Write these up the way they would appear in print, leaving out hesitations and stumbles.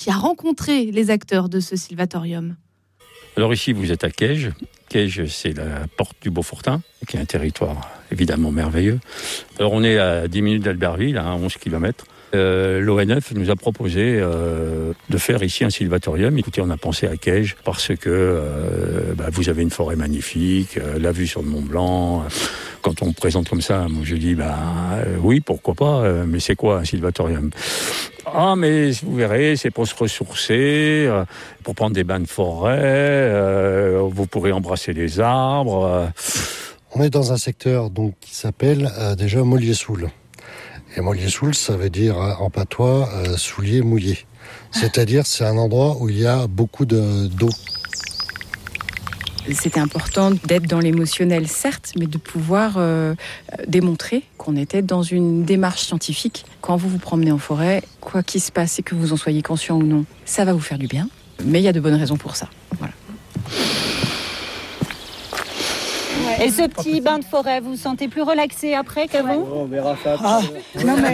qui a rencontré les acteurs de ce Sylvatorium. Alors ici, vous êtes à Caige. Caige, c'est la porte du Beaufortin, qui est un territoire évidemment merveilleux. Alors on est à 10 minutes d'Albertville, à 11 km. L'ONF nous a proposé de faire ici un sylvatorium. Écoutez, on a pensé à Caige parce que vous avez une forêt magnifique, la vue sur le Mont Blanc. Quand on me présente comme ça, moi je dis oui, pourquoi pas, mais c'est quoi un sylvatorium ? Ah, mais vous verrez, c'est pour se ressourcer, pour prendre des bains de forêt, vous pourrez embrasser les arbres. On est dans un secteur donc qui s'appelle déjà Mollier-Soul. Et Mollier-Soul, ça veut dire en patois soulier mouillé. C'est-à-dire c'est un endroit où il y a beaucoup d'eau. C'était important d'être dans l'émotionnel, certes, mais de pouvoir démontrer qu'on était dans une démarche scientifique. Quand vous vous promenez en forêt, quoi qu'il se passe et que vous en soyez conscient ou non, ça va vous faire du bien. Mais il y a de bonnes raisons pour ça. Voilà. Et ce petit bain de forêt, vous vous sentez plus relaxé après qu'avant ? On verra ça. Non mais...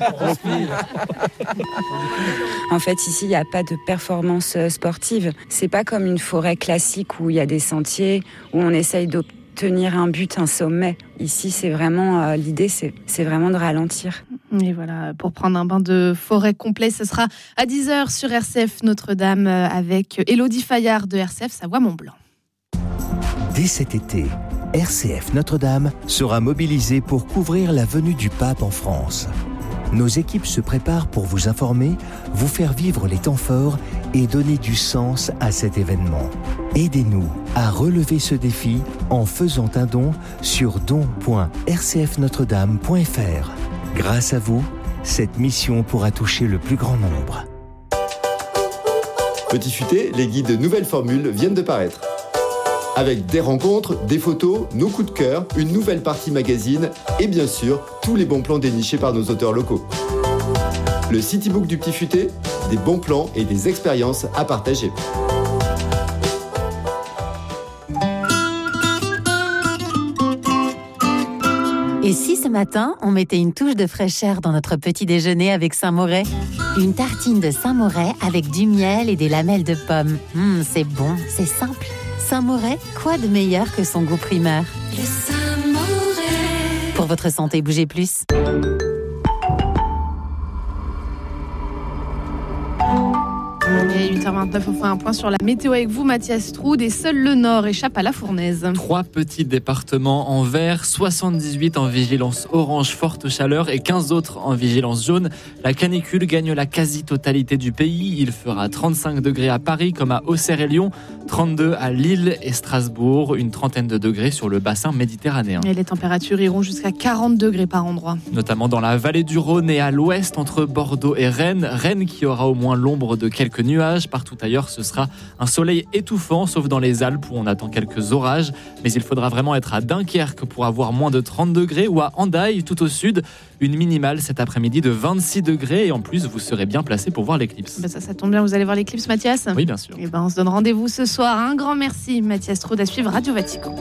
En fait, ici, il n'y a pas de performance sportive. C'est pas comme une forêt classique où il y a des sentiers, où on essaye d'obtenir un but, un sommet. Ici, c'est vraiment l'idée, c'est vraiment de ralentir. Et voilà, pour prendre un bain de forêt complet, ce sera à 10h sur RCF Notre-Dame avec Élodie Fayard de RCF Savoie-Mont-Blanc. Dès cet été, RCF Notre-Dame sera mobilisée pour couvrir la venue du pape en France. Nos équipes se préparent pour vous informer, vous faire vivre les temps forts et donner du sens à cet événement. Aidez-nous à relever ce défi en faisant un don sur don.rcfnotredame.fr. Grâce à vous, cette mission pourra toucher le plus grand nombre. Petit futé, les guides nouvelles formules viennent de paraître. Avec des rencontres, des photos, nos coups de cœur, une nouvelle partie magazine et bien sûr, tous les bons plans dénichés par nos auteurs locaux. Le Citybook du Petit Futé, des bons plans et des expériences à partager. Et si ce matin, on mettait une touche de fraîcheur dans notre petit déjeuner avec Saint-Moret ? Une tartine de Saint-Moret avec du miel et des lamelles de pommes. C'est bon, c'est simple. Saint-Moret, quoi de meilleur que son goût primaire ? Le Saint-Moret. Pour votre santé, bougez plus. Et 8h29, on fait un point sur la météo avec vous, Mathias Troud. Et seul le Nord échappe à la fournaise. 3 petits départements en vert, 78 en vigilance orange forte chaleur et 15 autres en vigilance jaune. La canicule gagne la quasi-totalité du pays. Il fera 35 degrés à Paris comme à Auxerre et Lyon, 32 à Lille et Strasbourg, une trentaine de degrés sur le bassin méditerranéen. Et les températures iront jusqu'à 40 degrés par endroit. Notamment dans la vallée du Rhône et à l'ouest entre Bordeaux et Rennes. Rennes qui aura au moins l'ombre de quelques nuages. Partout ailleurs, ce sera un soleil étouffant, sauf dans les Alpes où on attend quelques orages. Mais il faudra vraiment être à Dunkerque pour avoir moins de 30 degrés ou à Hendaye, tout au sud. Une minimale cet après-midi de 26 degrés. Et en plus, vous serez bien placé pour voir l'éclipse. Ça tombe bien, vous allez voir l'éclipse, Mathias ? Oui, bien sûr. Et on se donne rendez-vous ce soir. Un grand merci, Mathias Troud, à suivre Radio Vatican.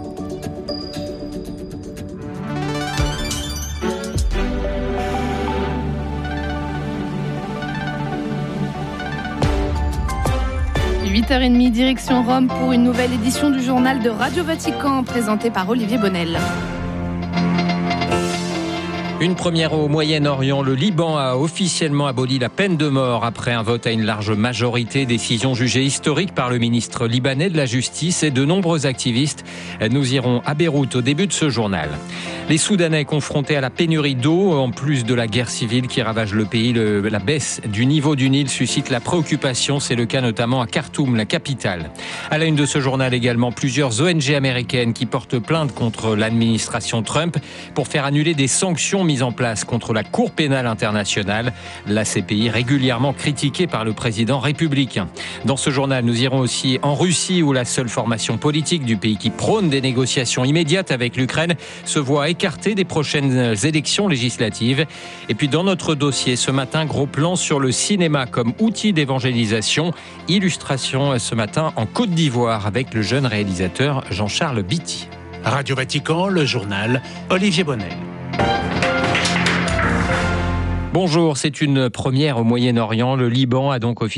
– 8h30, direction Rome pour une nouvelle édition du journal de Radio Vatican, présenté par Olivier Bonnel. Une première au Moyen-Orient, le Liban a officiellement aboli la peine de mort après un vote à une large majorité, décision jugée historique par le ministre libanais de la Justice et de nombreux activistes. Nous irons à Beyrouth au début de ce journal. Les Soudanais confrontés à la pénurie d'eau, en plus de la guerre civile qui ravage le pays, la baisse du niveau du Nil suscite la préoccupation. C'est le cas notamment à Khartoum, la capitale. À la une de ce journal également, plusieurs ONG américaines qui portent plainte contre l'administration Trump pour faire annuler des sanctions mises en place contre la Cour pénale internationale, la CPI régulièrement critiquée par le président républicain. Dans ce journal, nous irons aussi en Russie où la seule formation politique du pays qui prône des négociations immédiates avec l'Ukraine se voit écartée des prochaines élections législatives. Et puis dans notre dossier ce matin, gros plan sur le cinéma comme outil d'évangélisation. Illustration ce matin en Côte d'Ivoire avec le jeune réalisateur Jean-Charles Bitty. Radio Vatican, le journal Olivier Bonnel. Bonjour, c'est une première au Moyen-Orient. Le Liban a donc officiellement